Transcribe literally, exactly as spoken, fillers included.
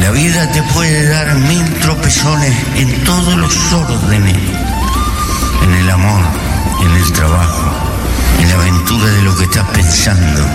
La vida te puede dar mil tropezones en todos los órdenes, en el amor, en el trabajo, en la aventura de lo que estás pensando.